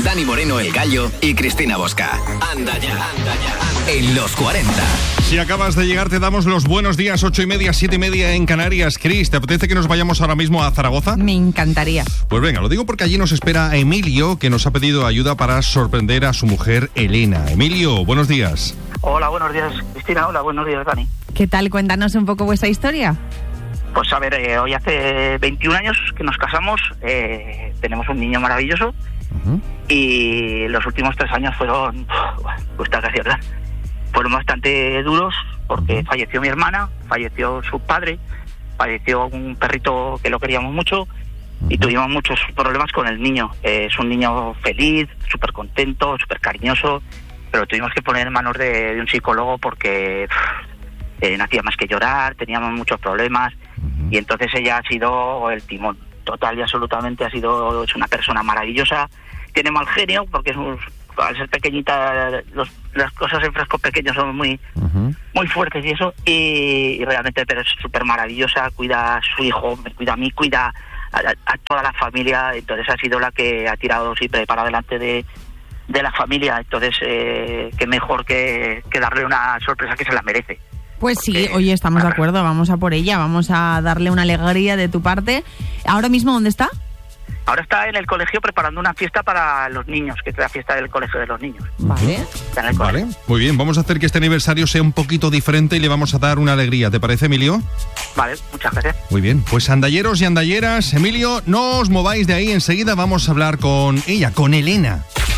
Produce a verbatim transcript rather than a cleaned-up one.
Dani Moreno, el Gallo, y Cristina Bosca. Anda ya, anda ya. En los cuarenta. Si acabas de llegar, te damos los buenos días, ocho y media, siete y media en Canarias. Cris, ¿te apetece que nos vayamos ahora mismo a Zaragoza? Me encantaría. Pues venga, lo digo porque allí nos espera Emilio, que nos ha pedido ayuda para sorprender a su mujer Elena. Emilio, buenos días. Hola, buenos días, Cristina. Hola, buenos días, Dani. ¿Qué tal? Cuéntanos un poco vuestra historia. Pues a ver, eh, hoy hace veintiún años que nos casamos, eh, tenemos un niño maravilloso. Uh-huh. Y los últimos tres años fueron, pues casi hablar, fueron bastante duros porque uh-huh. falleció mi hermana, falleció su padre, falleció un perrito que lo queríamos mucho uh-huh. y tuvimos muchos problemas con el niño. Eh, es un niño feliz, súper contento, súper cariñoso, pero tuvimos que poner en manos de, de un psicólogo porque eh, no hacía más que llorar, teníamos muchos problemas uh-huh. y entonces ella ha sido el timón. Total y absolutamente ha sido, es una persona maravillosa, tiene mal genio porque es un, al ser pequeñita los, las cosas en frascos pequeños son muy uh-huh. muy fuertes y eso, y, y realmente pero es súper maravillosa, cuida a su hijo, me cuida a mí, cuida a, a toda la familia, entonces ha sido la que ha tirado siempre para adelante de, de la familia, entonces eh, qué mejor que, que darle una sorpresa que se la merece. Pues sí, oye, estamos de acuerdo, vamos a por ella, vamos a darle una alegría de tu parte. ¿Ahora mismo dónde está? Ahora está en el colegio preparando una fiesta para los niños, que es la fiesta del colegio de los niños. Vale. Está en el colegio. Vale, muy bien, vamos a hacer que este aniversario sea un poquito diferente y le vamos a dar una alegría, ¿te parece, Emilio? Vale, muchas gracias. Muy bien, pues andalleros y andalleras, Emilio, no os mováis de ahí, enseguida vamos a hablar con ella, con Elena.